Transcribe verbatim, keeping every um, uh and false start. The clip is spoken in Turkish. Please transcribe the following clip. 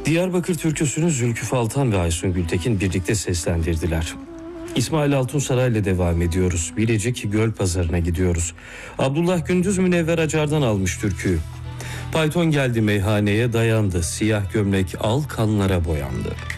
Diyarbakır türküsünü Zülküf Altan ve Aysun Gültekin birlikte seslendirdiler. İsmail Altunsaray ile devam ediyoruz. Bilecik Göl Pazarı'na gidiyoruz. Abdullah Gündüz Münevver Acar'dan almış türküyü. Payton geldi meyhaneye dayandı. Siyah gömlek al kanlara boyandı.